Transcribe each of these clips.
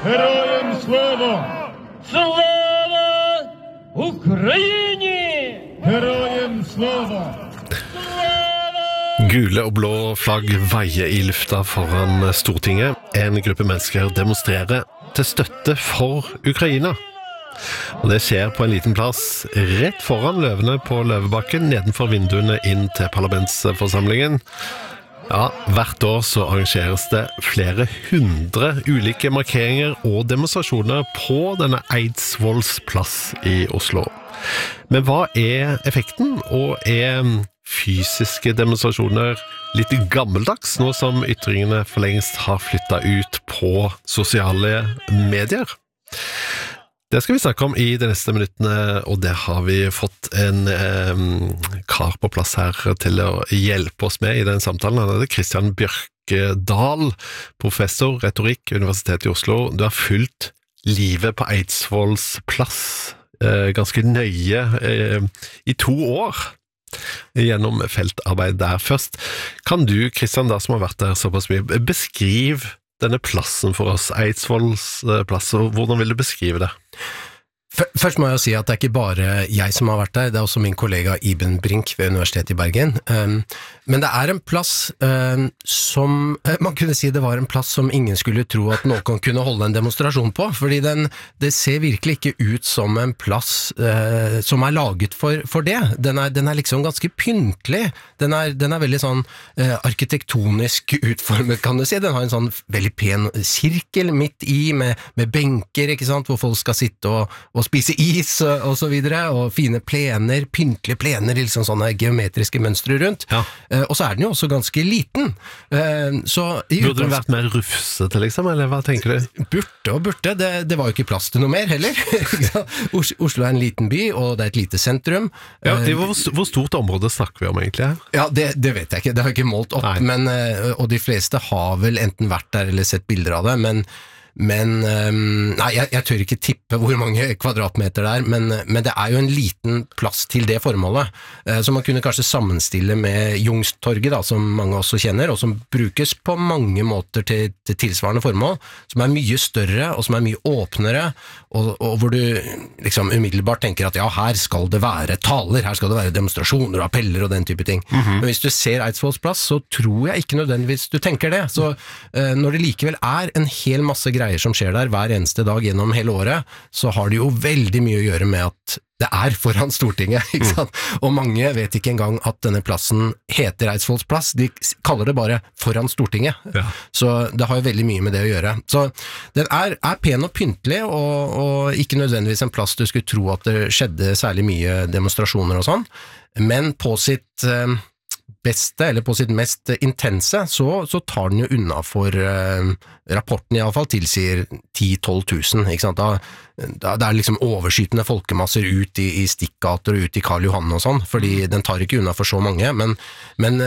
Героям слава! Слава Україні! Героям слава! Gule og blå flagg veier i lufta foran Stortinget. En gruppe mennesker demonstrerer til støtte for Ukraina. Og det skjer på en liten plass rett foran løvene på Løvebakken, nedenfor vinduene inn til parlamentsforsamlingen. Ja, hvert år så arrangeres det flere hundre ulike markeringer og demonstrasjoner på denne Eidsvolls plass i Oslo. Men hva er effekten, og er fysiske demonstrasjoner litt gammeldags, nå som ytringene for lengst har flyttet ut på sosiale medier? Det skal vi snakke om i de neste minuttene, og det har vi fått en kar på plass her til å hjelpe oss med i den samtalen. Han heter Christian Bjørkedal, professor retorikk, Universitetet i Oslo. Du har fulgt livet på Eidsvolls plass ganske nøye i 2 år gjennom feltarbeid der. Først, kan du, Christian, da som har vært der såpass mye, beskrive denne plassen for oss, Eidsvolls plass, og hvordan vil du beskrive det? Først må jeg jo si at det er ikke bare jeg som har vært der, det er også min kollega Iben Brink ved Universitetet i Bergen. Men det er en plass som, man kunne si det var en plass som ingen skulle tro at noen kunne holde en demonstrasjon på, fordi det ser virkelig ikke ut som en plass som er laget for det. Den er liksom ganske pyntlig. Den er veldig sånn arkitektonisk utformet, kan du si. Den har en sånn veldig pen sirkel midt i, med benker, ikke sant, hvor folk skal sitte og spise is og så videre, og fine plener, pyntlige plener, liksom sånne geometriske mønstre rundt. Ja. Og så er den jo også ganske liten. Burde den vært mer rufsete, liksom, eller hva tenker du? Burde. Det var jo ikke plass til noe mer, heller. Oslo er en liten by, og det er et lite sentrum. Ja, hvor stort område snakker vi om egentlig her? Ja, det vet jeg ikke. Det har jeg ikke målt opp, og de fleste har vel enten vært der eller sett bilder av det, men nei, jeg tør ikke tippe hvor mange kvadratmeter det er, men det er jo en liten plass til det formålet, så man kunne kanskje sammenstille med Youngstorget, da, som mange også kjenner, og som brukes på mange måter til tilsvarende formål, som er mye større, og som er mye åpnere, og hvor du liksom umiddelbart tenker at ja, her skal det være taler, her skal det være demonstrasjoner og appeller og den type ting. Men hvis du ser Eidsvolls plass, så tror jeg ikke nødvendigvis du tenker det. Så når det likevel er en hel masse greier som skjer der hver eneste dag gjennom hele året, så har det jo veldig mye å gjøre med at det er foran Stortinget, ikke sant? Og mange vet ikke engang at denne plassen heter Eidsvolls plass, de kaller det bare foran Stortinget. Ja. Så det har jo veldig mye med det å gjøre. Så den er pen og pyntlig, og ikke nødvendigvis en plass du skulle tro at det skjedde særlig mye demonstrasjoner og sånn, men på sitt beste, eller på sitt mest intense, så tar den jo unna for rapporten i alle fall tilsier 10-12 000, ikke sant? Da er liksom overskytende folkemasser ut i stikkgater og ut i Karl Johan og sånn, fordi den tar ikke unna for så mange, men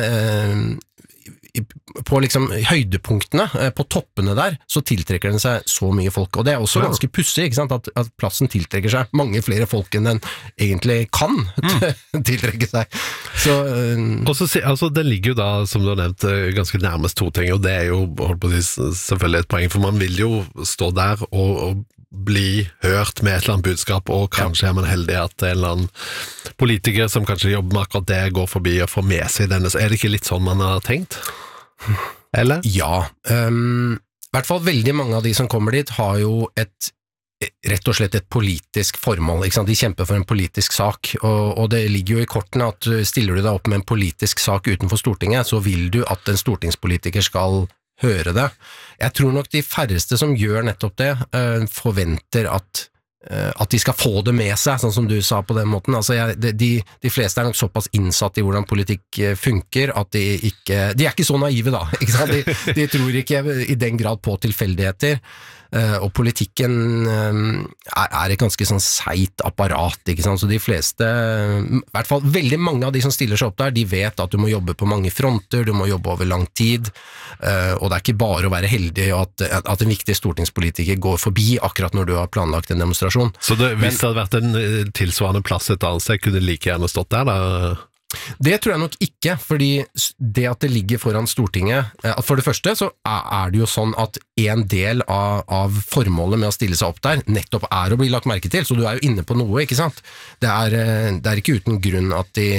på liksom høydepunktene, på toppene der, så tiltrekker den seg så mye folk, og det er også ganske pussig, ikke sant, at plassen tiltrekker seg mange flere folk enn den egentlig kan tiltrekke seg. Så, altså, den ligger jo da, som du har nevnt, ganske nærmest Stortinget, og det er jo selvfølgelig et poeng, for man vil jo stå der og bli hørt med et eller annet budskap, og kanskje er man heldig at en eller annen politiker som kanskje jobber med akkurat det, går forbi og får med seg denne. Så er det ikke litt sånn man har tenkt? Eller? Ja. I hvert fall veldig mange av de som kommer dit har jo rett og slett et politisk formål, ikke sant? De kjemper for en politisk sak, og det ligger jo i kortene at stiller du deg opp med en politisk sak utenfor Stortinget, så vil du at en stortingspolitiker skal høre det. Jeg tror nok de færreste som gjør nettopp det, forventer at de skal få det med seg, sånn som du sa på den måten. Altså, de fleste er nok såpass innsatt i hvordan politikk funker, at de er ikke så naive da, ikke sant? De tror ikke i den grad på tilfeldigheter, og politikken er et ganske sånn seit apparat, ikke sant? Så de fleste, i hvert fall veldig mange av de som stiller seg opp der, de vet at du må jobbe på mange fronter, du må jobbe over lang tid, og det er ikke bare å være heldig at en viktig stortingspolitiker går forbi akkurat når du har planlagt en demonstrasjon. Så hvis det hadde vært en tilsvarende plass et annet sted, kunne det like gjerne stått der da? Det tror jeg nok ikke, fordi det at det ligger foran Stortinget, for det første så det jo sånn at en del av formålet med å stille seg opp der, nettopp å bli lagt merke til, så du jo inne på noe, ikke sant? Det er ikke uten grunn at de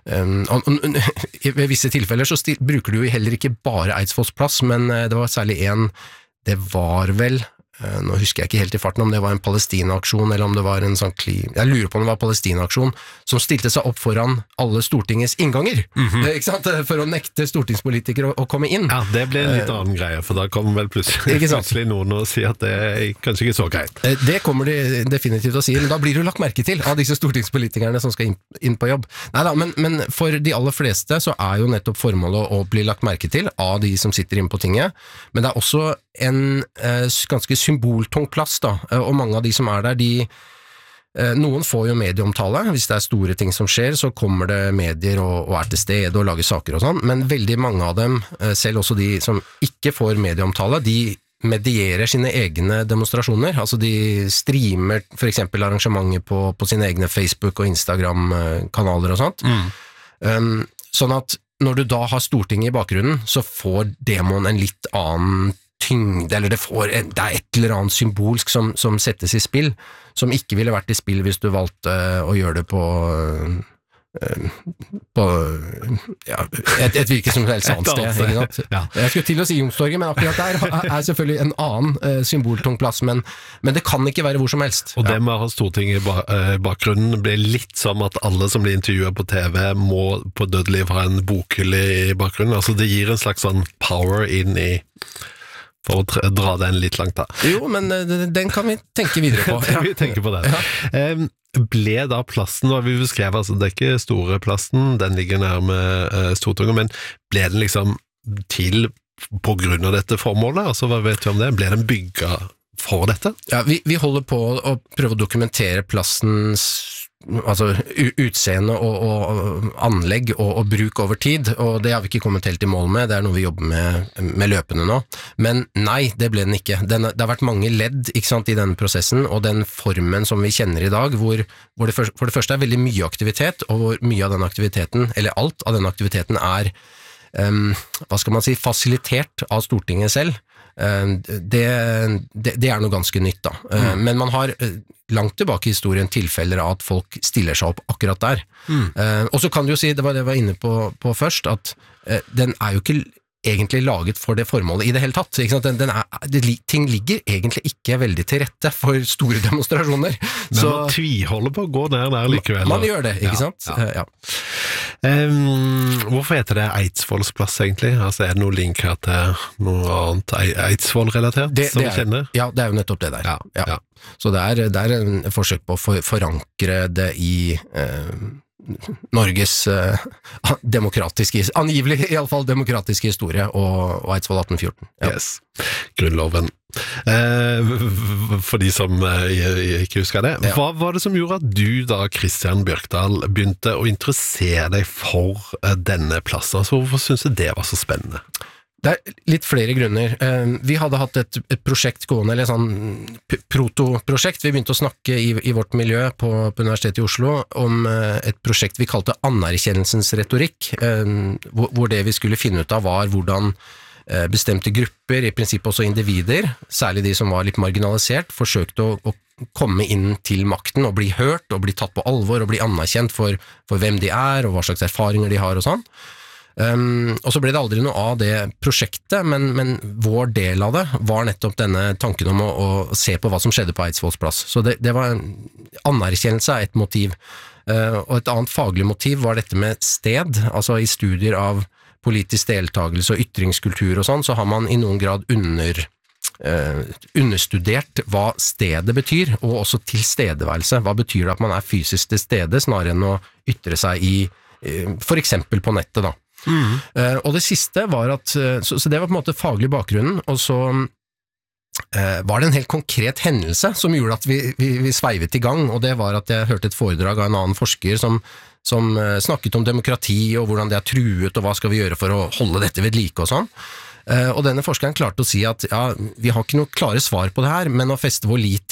ved visse tilfeller så bruker du jo heller ikke bare Eidsvolls plass, men det var særlig det var vel nå husker jeg ikke helt i farten om det var en Palestina-aksjon eller om det var en sånn jeg lurer på om det var Palestina-aksjon som stilte seg opp foran alle Stortingets innganger, ikke sant? For å nekte stortingspolitikere å komme inn. Ja, det ble en litt annen greie, for da kommer vel plutselig noen og sier at det kanskje ikke så greit. Det kommer de definitivt å si, men da blir du lagt merke til av disse stortingspolitikerne som skal inn på jobb. Neida, men for de aller fleste så jo nettopp formålet å bli lagt merke til av de som sitter inne på tinget, men det også en ganske symboltung plass da, og mange av de som der, noen får jo medieomtale, hvis det store ting som skjer, så kommer det medier og til stede og lager saker og sånn, men veldig mange av dem, selv også de som ikke får medieomtale, de medierer sine egne demonstrasjoner, altså de streamer for eksempel arrangementer på sine egne Facebook- og Instagram-kanaler og sånt, sånn at når du da har Stortinget i bakgrunnen, så får demoen en litt annen tyngde, eller det et eller annet symbolsk som settes i spill, som ikke ville vært i spill hvis du valgte å gjøre det på et hvilket som helst annet sted, ikke sant? Ja. Jeg skulle til å si Youngstorget, men akkurat der selvfølgelig en annen symboltung plass, men det kan ikke være hvor som helst. Og det med å ha Stortinget i bakgrunnen blir litt som at alle som blir intervjuet på TV må på dødeliv ha en bokhylle i bakgrunnen, altså det gir en slags sånn power inn i for å dra den litt langt da. Jo, men den kan vi tenke videre på. Vi tenker på det. Ja. Ble da plassen, og vi beskrev, altså det ikke store plassen, den ligger nærme Stortinget, men ble den liksom til på grunn av dette formålet? Altså hva vet du om det? Ble den bygget for dette? Ja, vi holder på å prøve å dokumentere plassens utseende og anlegg og bruk over tid, og det har vi ikke kommet helt i mål med, det noe vi jobber med løpende nå, men nei, det ble den ikke. Det har vært mange ledd, ikke sant, i denne prosessen, og den formen som vi kjenner i dag, hvor det for det første veldig mye aktivitet, og hvor mye av den aktiviteten, eller alt av den aktiviteten hva skal man si, fasilitert av Stortinget selv. Det noe ganske nytt da, men man har langt tilbake i historien tilfeller av at folk stiller seg opp akkurat der, og så kan du jo si, det var det jeg var inne på først, at den jo ikke egentlig laget for det formålet i det hele tatt, ikke sant? Ting ligger egentlig ikke veldig til rette for store demonstrasjoner. Men man tviholder på å gå der likevel. Man gjør det, ikke sant? Ja. Hvorfor heter det Eidsvolls plass egentlig? Altså det noe link her til noe annet Eidsvoll-relatert som vi kjenner? Ja, det jo nettopp det der. Ja. Så det en forsøk på å forankre det i Norges angivelig i alle fall demokratiske historie og Eidsvoll 1814. Ja. Yes, grunnloven. For de som ikke husker det. Hva var det som gjorde at du da, Christian Bjørkdal, begynte å interessere deg for denne plassen? Altså, hvorfor synes du det var så spennende? Det litt flere grunner. Vi hadde hatt et prosjekt gående, eller sånn protoprosjekt. Vi begynte å snakke i vårt miljø på Universitetet i Oslo om et prosjekt vi kalte anerkjennelsens retorikk, hvor det vi skulle finne ut av var hvordan bestemte grupper, i prinsippet også individer, særlig de som var litt marginalisert, forsøkte å komme inn til makten og bli hørt og bli tatt på alvor og bli anerkjent for hvem de og hva slags erfaringer de har og sånn. Og så ble det aldri noe av det prosjektet, men vår del av det var nettopp denne tanken om å se på hva som skjedde på Eidsvolls plass. Så det var en anerkjennelse av et motiv. Og et annet faglig motiv var dette med sted, altså i studier av politisk deltagelse og ytringskultur og sånn, så har man i noen grad understudert hva stedet betyr, og også tilstedeværelse. Hva betyr det at man fysisk til stede, snarere enn å ytre seg for eksempel på nettet da. Og det siste var at, så det var på en måte faglig bakgrunnen, og så var det en helt konkret hendelse som gjorde at vi sveivet i gang, og det var at jeg hørte et foredrag av en annen forsker som snakket om demokrati og hvordan det truet, og hva skal vi gjøre for å holde dette ved like og sånn. Og denne forskeren klarte å si at ja, vi har ikke noe klare svar på det her, men å feste vår lit til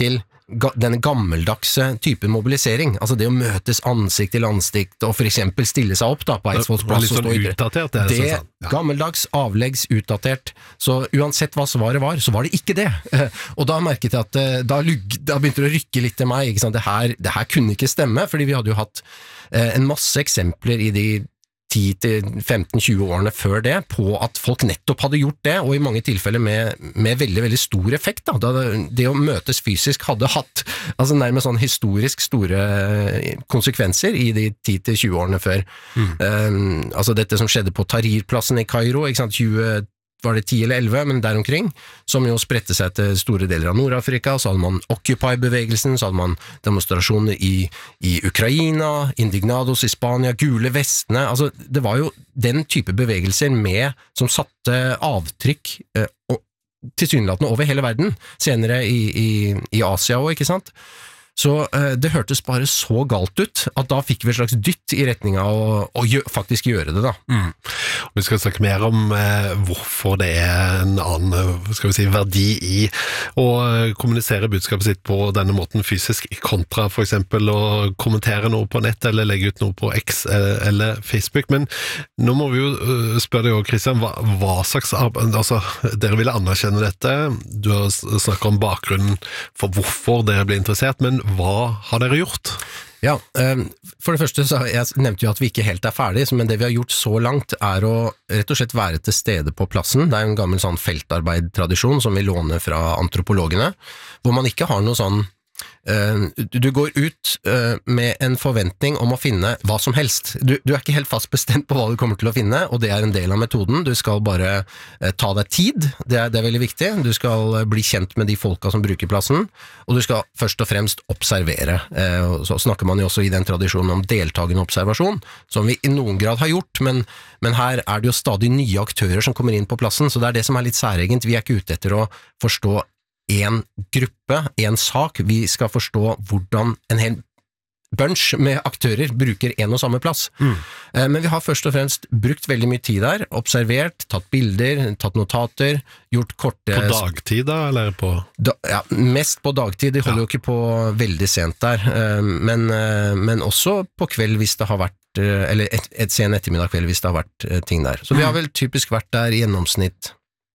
denne gammeldagse typen mobilisering, altså det å møtes ansikt til ansikt og for eksempel stille seg opp da, på Eidsvolls plass og stå i utdatert, gammeldags, avleggs, utdatert, så uansett hva svaret var, så var det ikke det. Og da merket jeg at da begynte det å rykke litt til meg, ikke sant? Det her kunne ikke stemme, fordi vi hadde jo hatt en masse eksempler i de 10-15-20 årene før det, på at folk nettopp hadde gjort det, og i mange tilfeller med veldig, veldig stor effekt. Da det å møtes fysisk hadde hatt altså nærmest sånn historisk store konsekvenser i de 10-20 årene før. Altså dette som skjedde på Tahrir-plassen i Kairo, ikke sant, var det 10 eller 11, men der omkring, som jo spredte seg til store deler av Nord-Afrika. Så hadde man Occupy-bevegelsen, så hadde man demonstrasjoner i Ukraina, Indignados i Spania, gule vestene, altså det var jo den type bevegelser som satte avtrykk tilsynelatende over hele verden, senere i Asia også, ikke sant? Så det hørtes bare så galt ut, at da fikk vi et slags dytt i retning av å faktisk gjøre det da. Vi skal snakke mer om hvorfor det en annen, skal vi si, verdi i å kommunisere budskapet sitt på denne måten fysisk, kontra for eksempel å kommentere noe på nett, eller legge ut noe på X eller Facebook. Men nå må vi jo spørre deg også, Christian, hva slags arbeid, altså dere ville anerkjenne dette, du har snakket om bakgrunnen for hvorfor dere ble interessert, men hva har dere gjort? Ja, for det første så jeg nevnte jo at vi ikke helt ferdig, men det vi har gjort så langt å rett og slett være til stede på plassen. Det er jo en gammel sånn feltarbeid-tradisjon som vi låner fra antropologene, hvor man ikke har noe sånn du går ut med en forventning om å finne hva som helst. Du er ikke helt fast bestemt på hva du kommer til å finne, og det er en del av metoden. Du skal bare ta deg tid, det er veldig viktig. Du skal bli kjent med de folka som bruker plassen, og du skal først og fremst observere. Så snakker man jo også i den tradisjonen om deltagende observasjon, som vi i noen grad har gjort, men her er det jo stadig nye aktører som kommer inn på plassen, så det er det som er litt særegent. Vi er ikke ute etter å forstå en gruppe, en sak. Vi skal forstå hvordan en hel bunch med aktører bruker en og samme plass. Men vi har først og fremst brukt veldig mye tid der, observert, tatt bilder, tatt notater, gjort korte... På dagtid da, eller på... Ja, mest på dagtid. De holder jo ikke på veldig sent der, men også på kveld hvis det har vært, eller et sen ettermiddag kveld hvis det har vært ting der. Så vi har vel typisk vært der i gjennomsnitt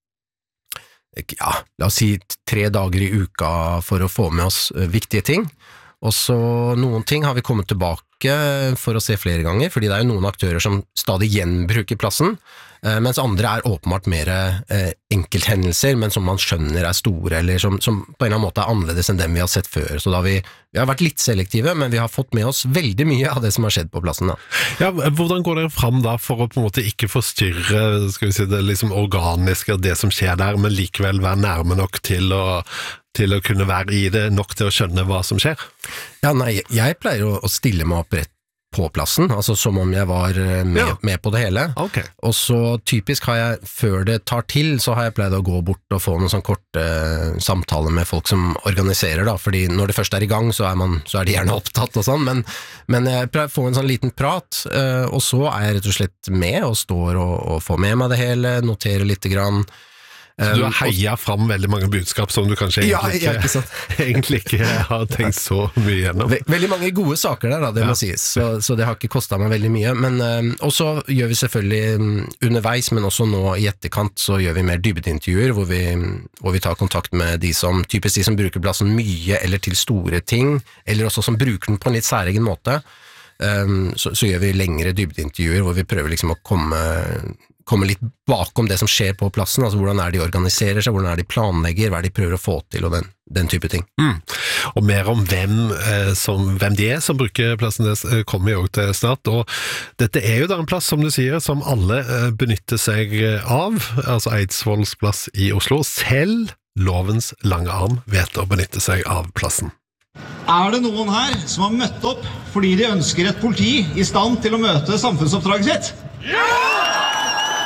ja, la oss si 3 dager i uka for å få med oss viktige ting, og så noen ting har vi kommet tilbake for å se flere ganger, fordi det er jo noen aktører som stadig gjenbruker plassen, mens andre er åpenbart mer enkelthendelser, men som man skjønner er store, eller som på en eller annen måte er annerledes enn dem vi har sett før. Så da vi har vært litt selektive, men vi har fått med oss veldig mye av det som har skjedd på plassen da. Ja, hvordan går dere fram da for å på en måte ikke forstyrre, skal vi si, det liksom organiske, det som skjer der, men likevel være nærme nok til å kunne være i det, nok til å skjønne hva som skjer? Ja, nei, jeg pleier å stille meg opp rett på plassen, altså som om jeg var med på det hele. Okay. Og så typisk har jeg, før det tar til, så har jeg pleid å gå bort og få noen sånn korte samtaler med folk som organiserer da, fordi når det først er i gang, så er de gjerne opptatt og sånn, men jeg pleier å få en sånn liten prat, og så er jeg rett og slett med, og står og får med meg det hele, noterer litt grann. Så du har heiet fram veldig mange budskap som du kanskje egentlig ikke har tenkt så mye gjennom. Veldig mange gode saker der da, det må sies, så det har ikke kostet meg veldig mye, men også gjør vi selvfølgelig underveis, men også nå i etterkant så gjør vi mer dybdeintervjuer, hvor vi tar kontakt med typisk de som bruker plassen mye eller til store ting, eller også som bruker den på en litt særegen måte. Så gjør vi lengre dybdeintervjuer, hvor vi prøver liksom å komme litt bakom det som skjer på plassen, altså hvordan de organiserer seg, hvordan de planlegger, hva de prøver å få til, og den type ting. Og mer om hvem de er som bruker plassen, det kommer jo til snart, og dette er jo da en plass, som du sier, som alle benytter seg av, altså Eidsvolls plass i Oslo, selv lovens lange arm vet å benytte seg av plassen. Er det noen her som har møtt opp fordi de ønsker et politi i stand til å møte samfunnsoppdraget sitt? Ja!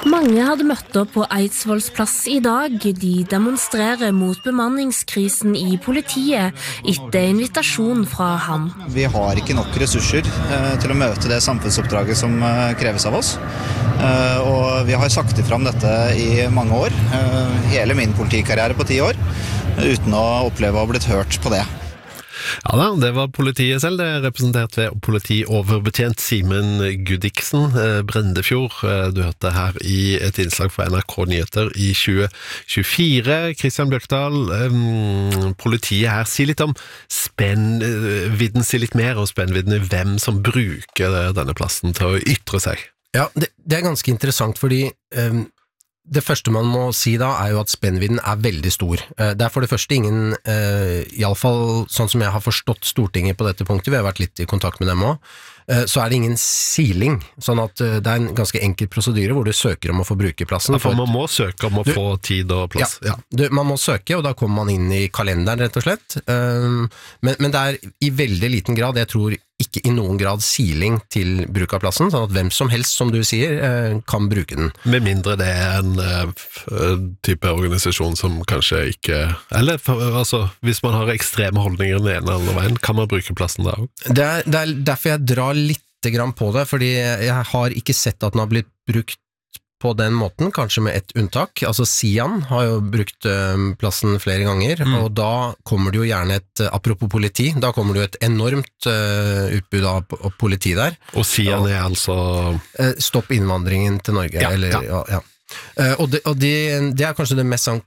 Mange hadde møtt opp på Eidsvolls plass I dag. De demonstrerer mot bemanningskrisen I politiet etter invitasjon fra ham. Vi har ikke nok ressurser til å møte det samfunnsoppdraget som kreves av oss. Og vi har sagt ifram dette I mange år, hele min politikarriere på 10 år, uten å oppleve å ha blitt hørt på det. Ja da, det var politiet selv, det representert ved politioverbetjent Simen Gudiksen, Brendefjord. Du hørte her I et innslag fra NRK Nyheter I 2024. Kristian Bjørkdal, politiet her, si litt om spennvidden, si litt mer om spennvidden I hvem som bruker denne plassen til å ytre seg. Ja, det ganske interessant, fordi det første man må si da jo at spennvidden veldig stor. Det for det første ingen, I alle fall sånn som jeg har forstått Stortinget på dette punktet, vi har vært litt I kontakt med dem også, så det ingen siling, sånn at det en ganske enkel prosedyre hvor du søker om å få bruke plassen. Ja, for man må søke om å få tid og plass. Ja. Man må søke, og da kommer man inn I kalenderen rett og slett. Men det I veldig liten grad, jeg tror ikke I noen grad siling til bruk av plassen, sånn at hvem som helst, som du sier, kan bruke den. Med mindre det en type organisasjon som kanskje ikke, eller altså, hvis man har ekstreme holdninger den ene eller andre veien, kan man bruke plassen da også? Det derfor jeg drar litt grann på det, fordi jeg har ikke sett at den har blitt brukt på den måten, kanskje med et unntak. Altså Sian har jo brukt plassen flere ganger, og da kommer det jo gjerne apropos politi, da kommer det jo et enormt utbud av politi der. Og Sian altså... Stopp innvandringen til Norge. Ja. Og det kanskje det mest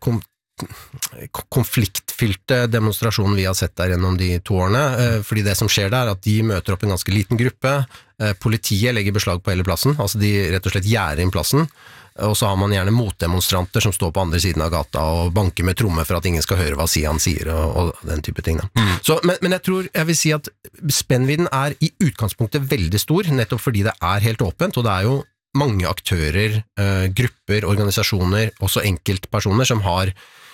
konfliktfylte demonstrasjonen vi har sett der gjennom de 2 årene, fordi det som skjer der at de møter opp en ganske liten gruppe, politiet legger beslag på hele plassen, altså de rett og slett gjerder inn plassen, og så har man gjerne motdemonstranter som står på andre siden av gata og banker med tromme for at ingen skal høre hva Sian sier og den type ting. Så, men jeg vil si at spennvidden I utgangspunktet veldig stor, nettopp fordi det helt åpent, og det jo mange aktører, grupper, organisasjoner, også enkeltpersoner som har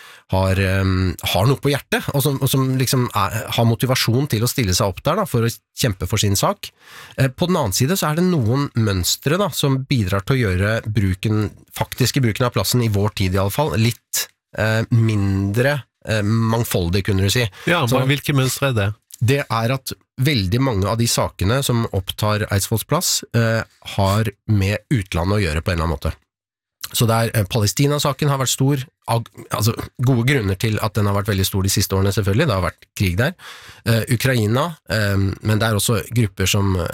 noe på hjertet, og som liksom har motivasjon til å stille seg opp der da, for å kjempe for sin sak. På den annen side så det noen mønstre da, som bidrar til å gjøre faktiske bruken av plassen I vår tid I alle fall, litt mindre mangfoldig, kunne du si. Ja, men hvilke mønstre det? Det at veldig mange av de sakene som opptar Eidsvolls plass har med utlandet å gjøre på en eller annen måte. Så Palestina-saken har vært stor, altså gode grunner til at den har vært veldig stor de siste årene selvfølgelig, det har vært krig der. Ukraina, men det også grupper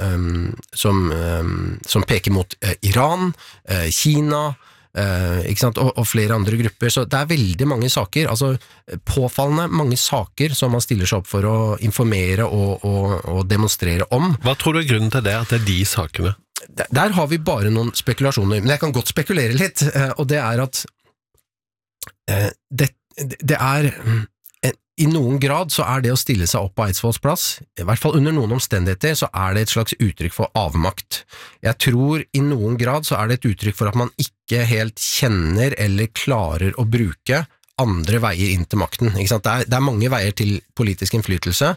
som peker mot Iran, Kina, ikke sant? Og flere andre grupper, så det veldig mange saker, altså påfallende mange saker som man stiller seg opp for å informere og demonstrere om. Hva tror du grunnen til det, at det de sakene? Der har vi bare noen spekulasjoner, men jeg kan godt spekulere litt, og det at det I noen grad så det å stille seg opp på Eidsvolls plass, I hvert fall under noen omstendigheter, så det et slags uttrykk for avmakt. Jeg tror I noen grad så det et uttrykk for at man ikke helt kjenner eller klarer å bruke andre veier inn til makten. Ikke sant? Det mange veier til politisk innflytelse,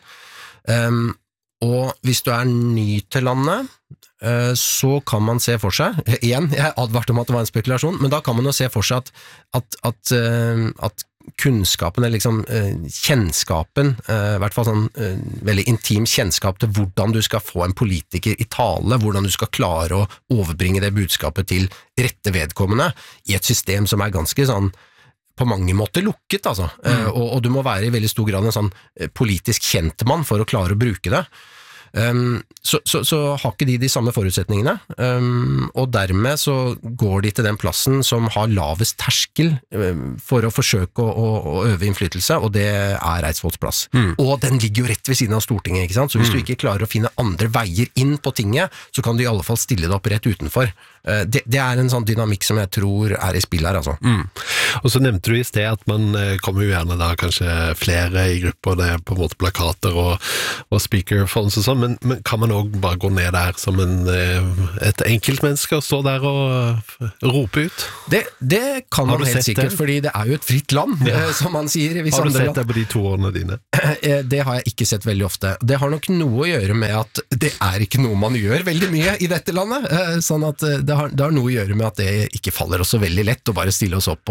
og hvis du ny til landet, så kan man se for seg, igjen, jeg advarte om at det var en spekulasjon, men da kan man jo se for seg at kunnskapen, eller liksom kjennskapen, I hvert fall sånn veldig intim kjennskap til hvordan du skal få en politiker I tale, hvordan du skal klare å overbringe det budskapet til rette vedkommende, I et system som ganske sånn på mange måter lukket, altså. Og du må være I veldig stor grad en sånn politisk kjentmann for å klare å bruke det. Så har ikke de samme forutsetningene, og dermed så går de til den plassen som har lavest terskel for å forsøke å øve innflytelse, og det Eidsvolls plass. Og den ligger jo rett ved siden av Stortinget, ikke sant? Så hvis du ikke klarer å finne andre veier inn på tinget, så kan du I alle fall stille det opp rett utenfor. Det en sånn dynamikk som jeg tror I spill her, altså. Og så nevnte du I sted at man kommer jo gjerne da kanskje flere I grupper, det på en måte plakater og speakerphones og sånn, men kan man også bare gå ned der som et enkeltmenneske og stå der og rope ut? Det kan man helt sikkert, fordi det jo et fritt land, som man sier. Har du sett det på de 2 årene dine? Det har jeg ikke sett veldig ofte. Det har nok noe å gjøre med at det ikke noe man gjør veldig mye I dette landet, sånn at det det har noe å gjøre med at det ikke faller oss så veldig lett å bare stille oss opp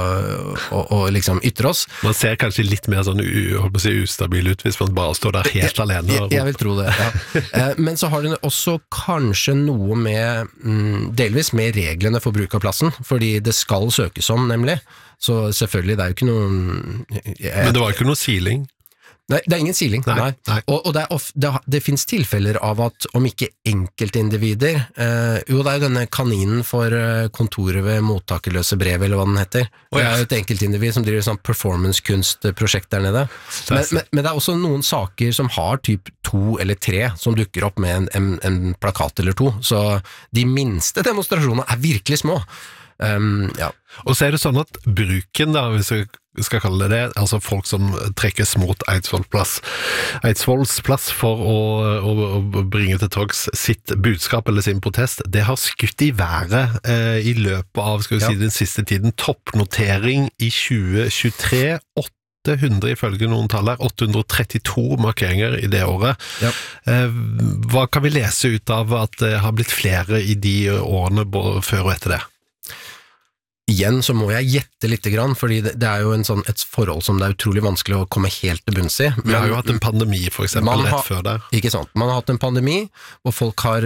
og liksom ytre oss. Man ser kanskje litt mer sånn ustabil ut hvis man bare står der helt alene. Jeg vil tro det, ja. Men så har det også kanskje noe med, delvis med reglene for bruk av plassen, fordi det skal søkes om, nemlig. Så selvfølgelig, det er jo ikke noen... Men det var ikke noe siling? Nei, det er ingen siling. Nei. Og det finnes tilfeller av at om ikke enkeltindivider, jo det er jo denne kaninen for kontoret ved mottakerløse brev, eller hva den heter. Det er jo et enkeltindivid som driver sånn performance-kunstprosjekt der nede. Men det er også noen saker som har typ 2 eller 3 som dukker opp med en plakat eller 2, så de minste demonstrasjonene er virkelig små. Ja. Og så er det sånn at bruken da, hvis vi skal kalle det, altså folk som trekkes mot Eidsvolls plass for å bringe til torgs sitt budskap eller sin protest, det har skutt i været i løpet av, skal vi si, den siste tiden. Toppnotering i 2023, 800 ifølge noen tall her, 832 markeringer i det året. Ja. Hva kan vi lese ut av at det har blitt flere i de årene før og etter det? Igjen så må jeg gjette litt grann, fordi det er jo et forhold som det er utrolig vanskelig å komme helt til bunns i. Vi har jo hatt en pandemi for eksempel rett før der. Ikke sant, man har hatt en pandemi hvor folk har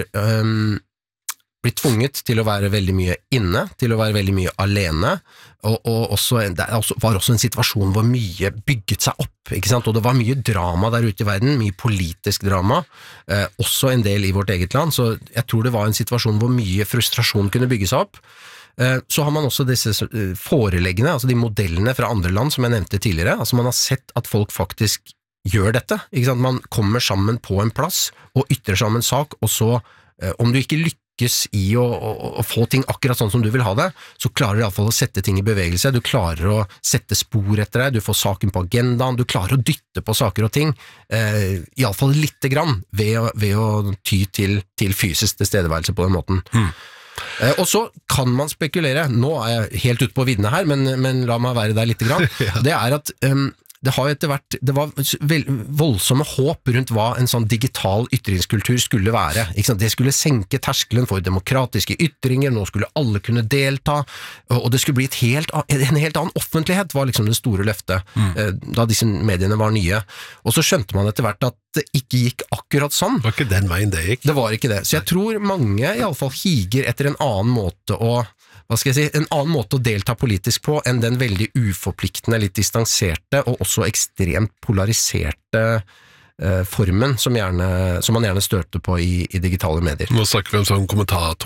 blitt tvunget til å være veldig mye inne, til å være veldig mye alene, og det var også en situasjon hvor mye bygget seg opp, ikke sant? Og det var mye drama der ute i verden, mye politisk drama, også en del i vårt eget land, så jeg tror det var en situasjon hvor mye frustrasjon kunne bygge seg opp. Så har man også disse foreleggene, altså de modellene fra andre land som jeg nevnte tidligere, altså man har sett at folk faktisk gjør dette, ikke sant? Man kommer sammen på en plass og ytrer seg om en sak, og så, om du ikke lykkes i å få ting akkurat sånn som du vil ha det, så klarer du i alle fall å sette ting i bevegelse, du klarer å sette spor etter deg, du får saken på agendaen, du klarer å dytte på saker og ting, i alle fall litt grann, ved å ty til fysisk tilstedeværelse på den måten. Og så kan man spekulere, nå er jeg helt ute på viddene her, men la meg være der litt grann. Det er at det har etter hvert, det var voldsomme håp rundt hva en sånn digital ytringskultur skulle være, ikke sant? Det skulle senke terskelen for demokratiske ytringer, nå skulle alle kunne delta, og det skulle bli en helt annen offentlighet, var liksom det store løftet, da disse mediene var nye. Og så skjønte man etter hvert at det ikke gikk akkurat sånn. Det var ikke den veien det gikk. Det var ikke det. Så jeg tror mange i alle fall higer etter en annen måte en annen måte å delta politisk på enn den veldig uforpliktende, litt distanserte og også ekstremt polariserte formen som man gjerne støter på i digitale medier. Nå snakker vi om sånn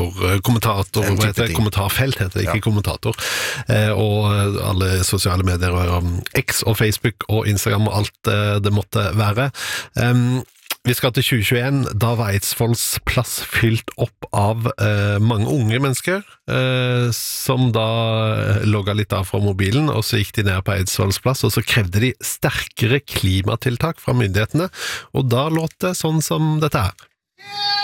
kommentarfelt heter det, ikke kommentator, og alle sosiale medier, X og Facebook og Instagram og alt det måtte være. Vi skal til 2021, da var Eidsvolls plass fylt opp av mange unge mennesker, som da logget litt av fra mobilen, og så gikk de ned på Eidsvolls plass, og så krevde de sterkere klimatiltak fra myndighetene, og da låt det sånn som dette her.